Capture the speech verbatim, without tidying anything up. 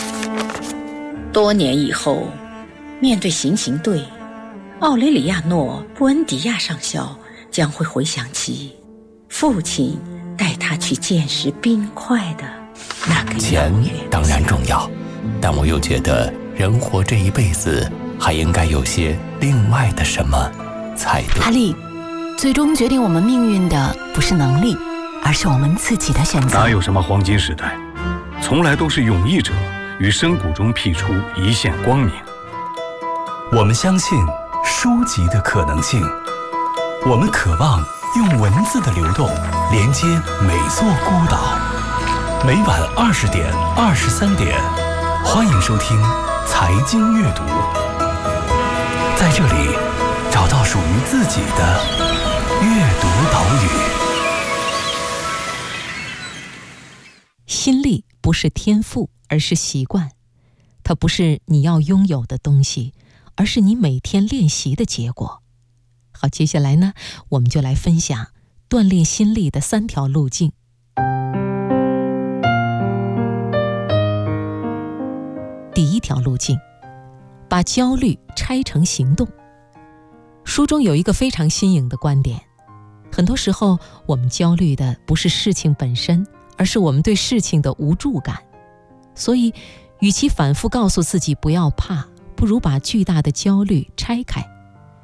多年以后，面对行刑队，奥雷里亚诺·布恩迪亚上校将会回想起父亲带他去见识冰块的那个钱当然重要，但我又觉得人活这一辈子还应该有些另外的什么才对。 阿丽，最终决定我们命运的不是能力，而是我们自己的选择。 哪有什么黄金时代，从来都是勇毅者于深谷中辟出一线光明。 我们相信书籍的可能性，我们渴望用文字的流动连接每座孤岛。每晚二十点、二十三点，欢迎收听财经阅读，在这里找到属于自己的阅读岛屿。 心力不是天赋，而是习惯。它不是你要拥有的东西，而是你每天练习的结果。好，接下来呢，我们就来分享锻炼心力的三条路径。第一条路径，把焦虑拆成行动。书中有一个非常新颖的观点，很多时候我们焦虑的不是事情本身，而是我们对事情的无助感。所以与其反复告诉自己不要怕，不如把巨大的焦虑拆开，